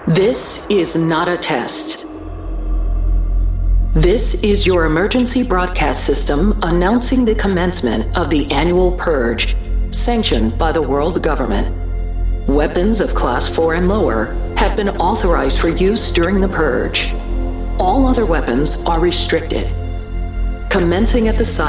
This is not a test. This is your emergency broadcast system announcing the commencement of the annual purge, sanctioned by the world government. Weapons of Class 4 and lower have been authorized for use during the purge. All other weapons are restricted. Commencing at the site.